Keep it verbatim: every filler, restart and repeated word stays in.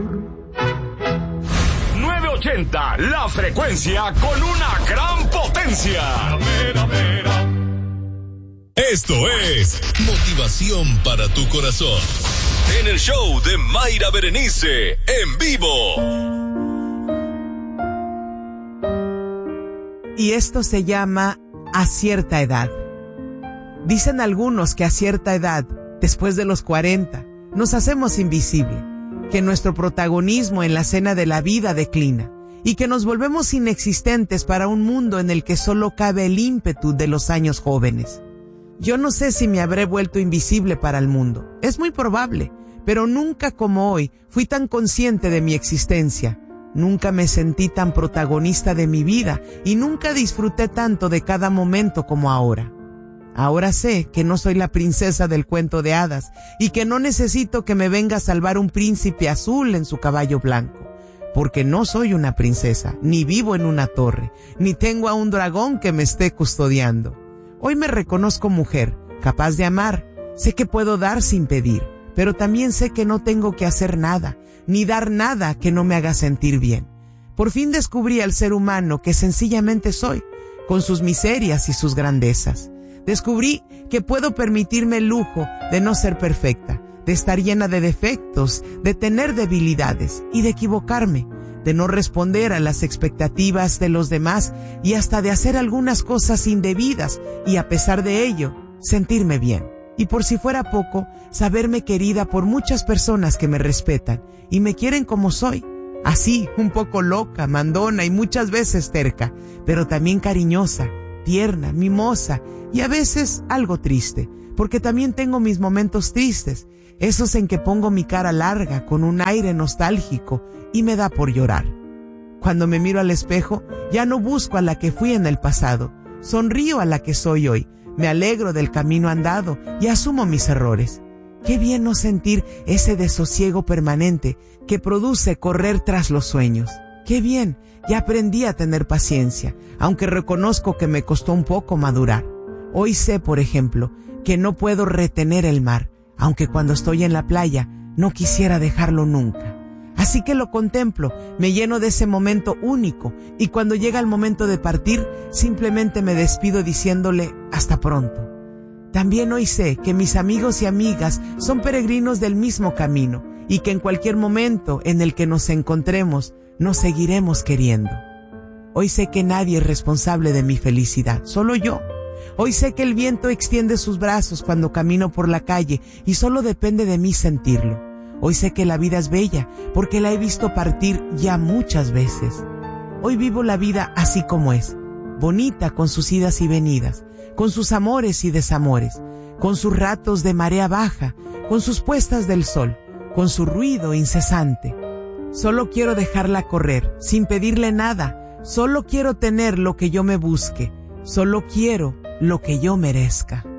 nueve ochenta, la frecuencia con una gran potencia. Mera, mera. Esto es motivación para tu corazón. En el show de Mayra Berenice, en vivo. Y esto se llama a cierta edad. Dicen algunos que a cierta edad, después de los cuarenta, nos hacemos invisible, que nuestro protagonismo en la escena de la vida declina y que nos volvemos inexistentes para un mundo en el que solo cabe el ímpetu de los años jóvenes. Yo no sé si me habré vuelto invisible para el mundo. Es muy probable, pero nunca como hoy fui tan consciente de mi existencia. Nunca me sentí tan protagonista de mi vida y nunca disfruté tanto de cada momento como ahora. Ahora sé que no soy la princesa del cuento de hadas y que no necesito que me venga a salvar un príncipe azul en su caballo blanco, porque no soy una princesa, ni vivo en una torre, ni tengo a un dragón que me esté custodiando. Hoy me reconozco mujer, capaz de amar. Sé que puedo dar sin pedir, pero también sé que no tengo que hacer nada, ni dar nada que no me haga sentir bien. Por fin descubrí al ser humano que sencillamente soy, con sus miserias y sus grandezas. Descubrí que puedo permitirme el lujo de no ser perfecta, de estar llena de defectos, de tener debilidades y de equivocarme, de no responder a las expectativas de los demás y hasta de hacer algunas cosas indebidas y a pesar de ello, sentirme bien. Y por si fuera poco, saberme querida por muchas personas que me respetan y me quieren como soy. Así, un poco loca, mandona y muchas veces terca, pero también cariñosa, tierna, mimosa y a veces algo triste, porque también tengo mis momentos tristes, esos en que pongo mi cara larga con un aire nostálgico y me da por llorar. Cuando me miro al espejo, ya no busco a la que fui en el pasado, sonrío a la que soy hoy, me alegro del camino andado y asumo mis errores. Qué bien no sentir ese desosiego permanente que produce correr tras los sueños. Qué bien, ya aprendí a tener paciencia, aunque reconozco que me costó un poco madurar. Hoy sé, por ejemplo, que no puedo retener el mar, aunque cuando estoy en la playa no quisiera dejarlo nunca. Así que lo contemplo, me lleno de ese momento único y cuando llega el momento de partir, simplemente me despido diciéndole hasta pronto. También hoy sé que mis amigos y amigas son peregrinos del mismo camino y que en cualquier momento en el que nos encontremos, nos seguiremos queriendo. Hoy sé que nadie es responsable de mi felicidad, solo yo. Hoy sé que el viento extiende sus brazos cuando camino por la calle y solo depende de mí sentirlo. Hoy sé que la vida es bella porque la he visto partir ya muchas veces. Hoy vivo la vida así como es, bonita con sus idas y venidas, con sus amores y desamores, con sus ratos de marea baja, con sus puestas del sol, con su ruido incesante. Solo quiero dejarla correr, sin pedirle nada. Solo quiero tener lo que yo me busque. Solo quiero lo que yo merezca.